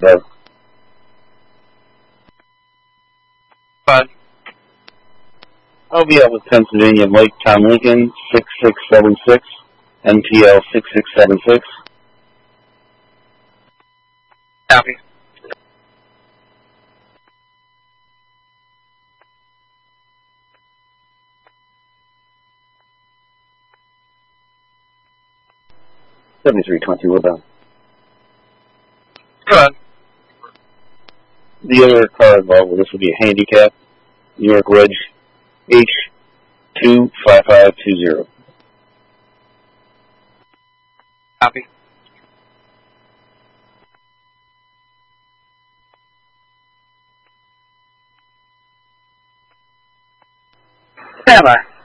Hello. Fine. I'll be out with Pennsylvania Mike Tom Lincoln, 6676, NPL 6676. Copy. $73.20, we're done. Go ahead. The other car involved with this will be a handicap, New York Reg H25520. Copy. Stand by.